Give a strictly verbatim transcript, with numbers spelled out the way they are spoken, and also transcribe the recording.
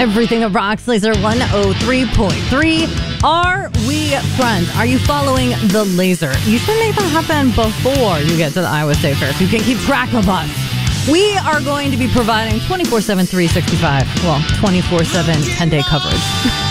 Everything that rocks, Laser one oh three point three. Are we friends? Are you following the Laser? You should make that happen before you get to the Iowa State Fair so you can keep track of us. We are going to be providing twenty-four seven, three sixty-five, well, twenty-four seven, ten-day coverage.